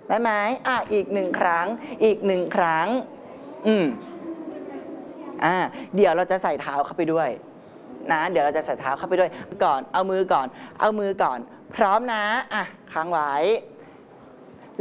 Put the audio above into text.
ได้ไหมอีก1 ครั้งอีก1 ครั้งเดี๋ยวเราจะใส่เท้าเข้าไปด้วยนะเดี๋ยวเราจะใส่เท้าเข้าไปด้วยก่อนเอามือก่อนพร้อมนะค้างไว้